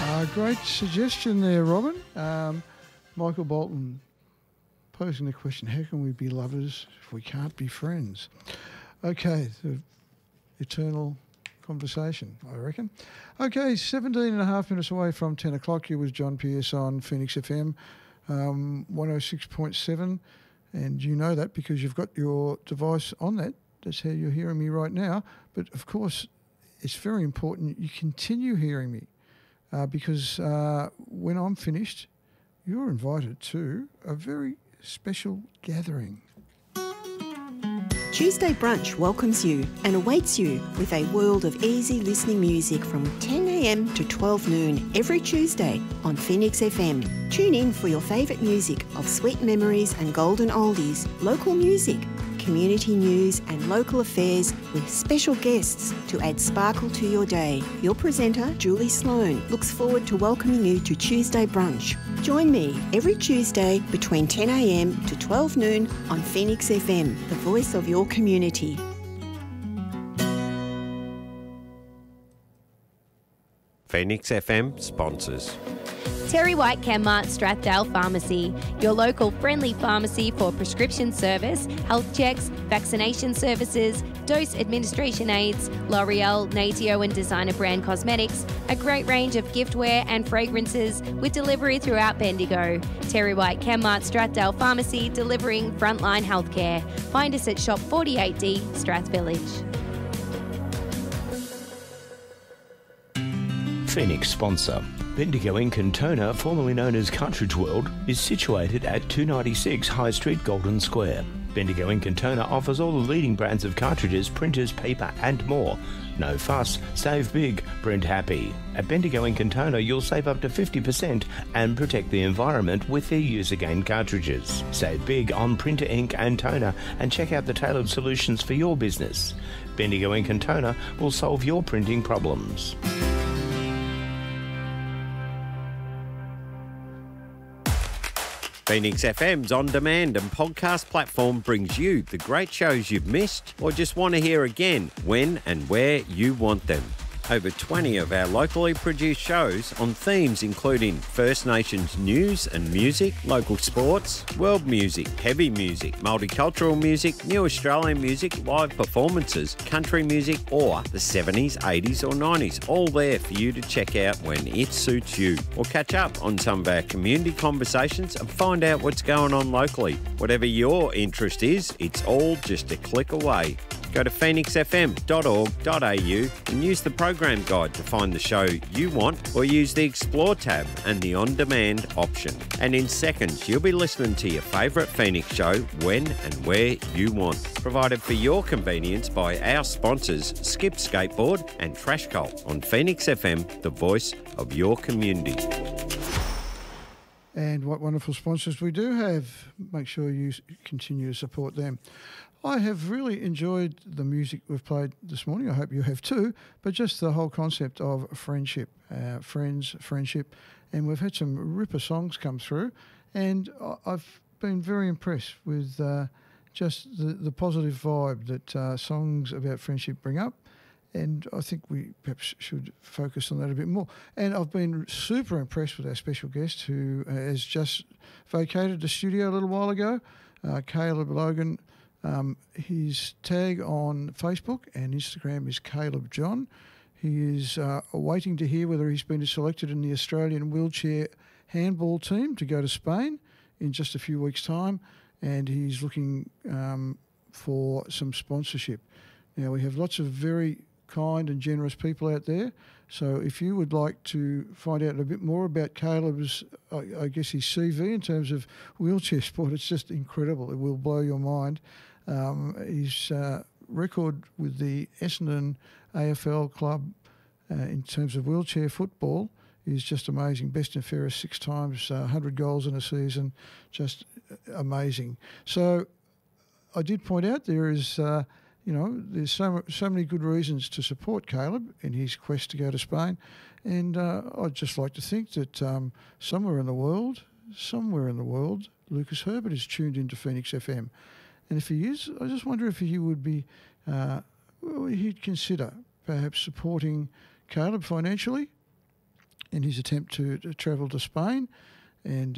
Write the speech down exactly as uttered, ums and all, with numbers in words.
Uh, great suggestion there, Robin. Um, Michael Bolton posing the question, how can we be lovers if we can't be friends? Okay, the eternal conversation, I reckon. Okay, seventeen and a half minutes away from ten o'clock. You was John Pierce on Phoenix F M, um, one oh six point seven. And you know that because you've got your device on that. That's how you're hearing me right now. But, of course, it's very important you continue hearing me uh, because uh, when I'm finished, you're invited to a very special gathering. Tuesday Brunch welcomes you and awaits you with a world of easy listening music from ten a m to twelve noon every Tuesday on Phoenix F M. Tune in for your favourite music of sweet memories and golden oldies, local music, community news and local affairs with special guests to add sparkle to your day. Your presenter, Julie Sloan, looks forward to welcoming you to Tuesday Brunch. Join me every Tuesday between ten a m to twelve noon on Phoenix F M, the voice of your community. Phoenix F M sponsors. Terry White Chemmart Strathdale Pharmacy, your local friendly pharmacy for prescription service, health checks, vaccination services, dose administration aids, L'Oreal, Natio and designer brand cosmetics, a great range of giftware and fragrances with delivery throughout Bendigo. Terry White Chemmart Strathdale Pharmacy, delivering frontline healthcare. Find us at Shop forty-eight D, Strath Village. Phoenix sponsor. Bendigo Ink and Toner, formerly known as Cartridge World, is situated at two ninety-six High Street, Golden Square. Bendigo Ink and Toner offers all the leading brands of cartridges, printers, paper and more. No fuss, save big, print happy. At Bendigo Ink and Toner, you'll save up to fifty percent and protect the environment with their Use Again cartridges. Save big on printer ink and toner and check out the tailored solutions for your business. Bendigo Ink and Toner will solve your printing problems. Phoenix F M's on-demand and podcast platform brings you the great shows you've missed or just want to hear again when and where you want them. Over twenty of our locally produced shows on themes including First Nations news and music, local sports, world music, heavy music, multicultural music, new Australian music, live performances, country music or the seventies, eighties or nineties, all there for you to check out when it suits you. Or catch up on some of our community conversations and find out what's going on locally. Whatever your interest is, it's all just a click away. Go to phoenix f m dot org dot a u and use the program guide to find the show you want or use the Explore tab and the On-Demand option. And in seconds, you'll be listening to your favourite Phoenix show when and where you want. Provided for your convenience by our sponsors, Skip Skateboard and Trash Cult on Phoenix F M, the voice of your community. And what wonderful sponsors we do have. Make sure you continue to support them. I have really enjoyed the music we've played this morning. I hope you have too. But just the whole concept of friendship, uh, friends, friendship. And we've had some ripper songs come through. And I've been very impressed with uh, just the, the positive vibe that uh, songs about friendship bring up. And I think we perhaps should focus on that a bit more. And I've been super impressed with our special guest who has just vacated the studio a little while ago, uh, Caleb Logan. Um, his tag on Facebook and Instagram is Caleb John. He is uh, waiting to hear whether he's been selected in the Australian wheelchair handball team to go to Spain in just a few weeks' time, and he's looking um, for some sponsorship. Now, we have lots of very kind and generous people out there, so if you would like to find out a bit more about Caleb's, I, I guess his C V in terms of wheelchair sport, it's just incredible. It will blow your mind. Um, his uh, record with the Essendon A F L club uh, in terms of wheelchair football is just amazing. Best and fairest six times, uh, one hundred goals in a season, just amazing. So I did point out there is, uh, you know, there's so, so many good reasons to support Caleb in his quest to go to Spain. And uh, I'd just like to think that um, somewhere in the world, somewhere in the world, Lucas Herbert is tuned into Phoenix F M. And if he is, I just wonder if he would be, uh, well, he'd consider perhaps supporting Caleb financially in his attempt to, to travel to Spain, and